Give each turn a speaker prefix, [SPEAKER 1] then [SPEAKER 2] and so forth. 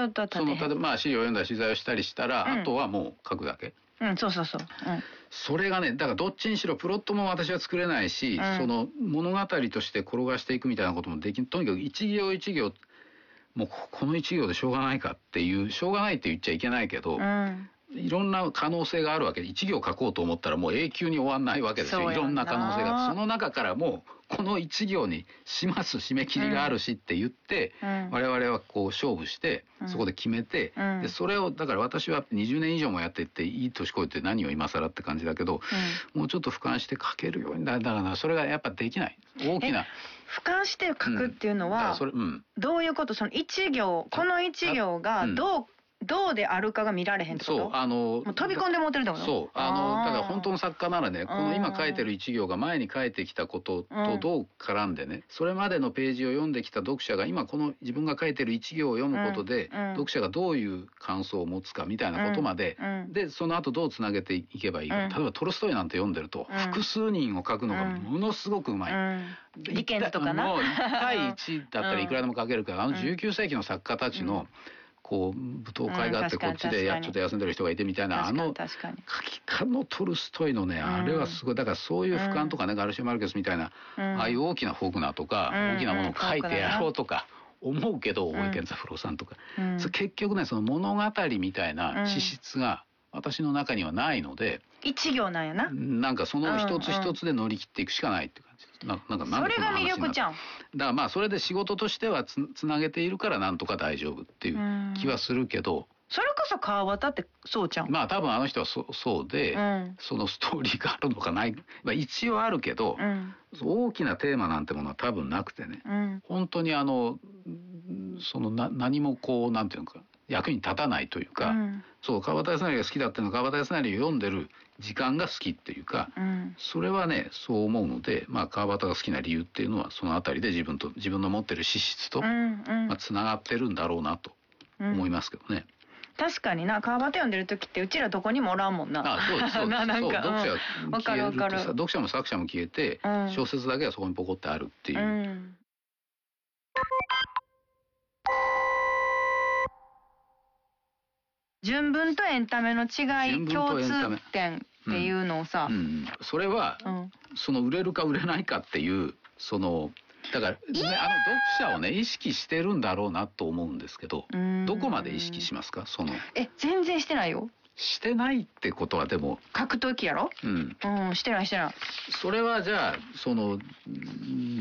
[SPEAKER 1] ょっと立てへん。
[SPEAKER 2] 例えばまあ資料を読んだり取材をしたりしたら、
[SPEAKER 1] うん
[SPEAKER 2] あとはもう書くだけ。
[SPEAKER 1] そうそうそう。
[SPEAKER 2] それがね、だからどっちにしろプロットも私は作れないし、その物語として転がしていくみたいなこともできん。とにかく一行一行、もうこの一行でしょうがないかっていう、しょうがないって言っちゃいけないけど、いろんな可能性があるわけで、一行書こうと思ったらもう永久に終わんないわけですよ。いろんな可能性が。その中からもうこの一行にします締め切りがあるしって言って、我々はこう勝負して、そこで決めて、でそれをだから私は20年以上もやっていっていい年越えて何を今更って感じだけど、もうちょっと俯瞰して書けるようにだからそれがやっぱできない。大きな
[SPEAKER 1] 俯瞰して書くっていうのは、どういうこと？その一行、この一行がどうであるかが見られへんってこと？そう、もう飛び込んで持ってるってこと？
[SPEAKER 2] そう、だから本当の作家ならね、この今書いてる一行が前に書いてきたこととどう絡んでね、それまでのページを読んできた読者が今この自分が書いてる一行を読むことで、読者がどういう感想を持つかみたいなことまで、でその後どうつなげていけばいいか。例えばトルストイなんて読んでると、複数人を書くのがものすごくうまい。
[SPEAKER 1] 利権とかな。
[SPEAKER 2] もう1対1だったらいくらでも書けるから、19世紀の作家たちのこう舞踏会があってこっちでちょっと休んでる人がいてみたいな、書き家のトルストイのね、あれはすごい。だからそういう俯瞰とかね、ガルシア・マルケスみたいな、ああいう大きなフォークナーとか、大きなものを書いてやろうとか思うけど、大井健三郎さんとか、結局ね、その物語みたいな資質が私の中にはないので、
[SPEAKER 1] 一行なんやな。
[SPEAKER 2] なんかその一つ一つで乗り切っていくしかないって感じ。なんか
[SPEAKER 1] それが魅力じゃん。
[SPEAKER 2] だからまあそれで仕事としてはつなげているからなんとか大丈夫っていう気はするけど、
[SPEAKER 1] それこそ川端ってそうじゃん。
[SPEAKER 2] まあ多分あの人はそうで、そのストーリーがあるのかない、まあ一応あるけど、大きなテーマなんてものは多分なくてね、本当にその何もこうなんていうのか役に立たないというか、そう川端康成が好きだっていうのは川端康成を読んでる時間が好きっていうか、それはねそう思うので、まあ川端が好きな理由っていうのはそのあたりで自分の持ってる資質とつながってるんだろうなと思いますけどね。
[SPEAKER 1] 確かにな、川端読んでる時ってうちらどこにもおらんもんな。
[SPEAKER 2] そうですそうです。
[SPEAKER 1] なんか
[SPEAKER 2] 読者消えるってさ、読者も作者も消えて、小説だけはそこにポコってあるっていう。
[SPEAKER 1] 純文とエンタメの違い、共通点っていうのをさ、
[SPEAKER 2] それはその売れるか売れないかっていうそのだから、ね、読者をね意識してるんだろうなと思うんですけど、どこまで意識しますか？その
[SPEAKER 1] 全然してないよ。
[SPEAKER 2] してないってことはでも
[SPEAKER 1] 書くときやろ？してない。
[SPEAKER 2] それはじゃあその